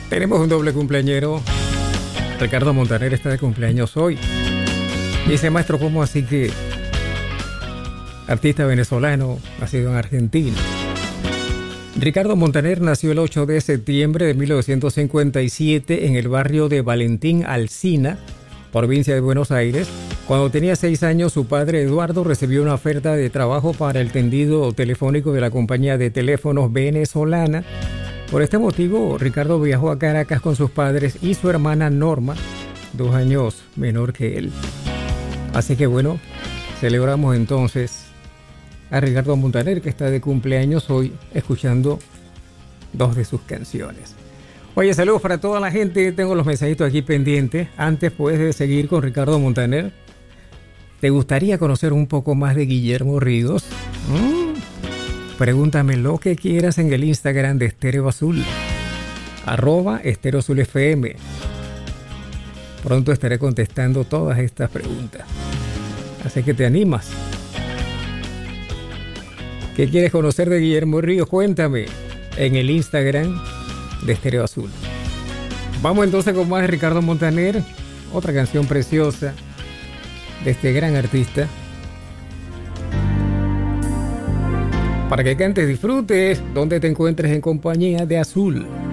Tenemos un doble cumpleañero. Ricardo Montaner está de cumpleaños hoy. Dice, maestro, ¿cómo así que artista venezolano nacido en Argentina? Ricardo Montaner nació el 8 de septiembre de 1957 en el barrio de Valentín Alsina, provincia de Buenos Aires. Cuando tenía 6 años, su padre Eduardo recibió una oferta de trabajo para el tendido telefónico de la compañía de teléfonos venezolana. Por este motivo, Ricardo viajó a Caracas con sus padres y su hermana Norma, 2 años menor que él. Así que bueno, celebramos entonces a Ricardo Montaner, que está de cumpleaños hoy, escuchando 2 de sus canciones. Oye, saludos para toda la gente. Tengo los mensajitos aquí pendientes. Antes, pues, de seguir con Ricardo Montaner, ¿te gustaría conocer un poco más de Guillermo Ríos? Pregúntame lo que quieras en el Instagram de Estéreo Azul, @EstereoAzulFM. Pronto estaré contestando todas estas preguntas. Así que te animas. ¿Qué quieres conocer de Guillermo Ríos? Cuéntame en el Instagram de Estéreo Azul. Vamos entonces con más de Ricardo Montaner, otra canción preciosa de este gran artista. Para que cantes, disfrutes, donde te encuentres en compañía de Azul.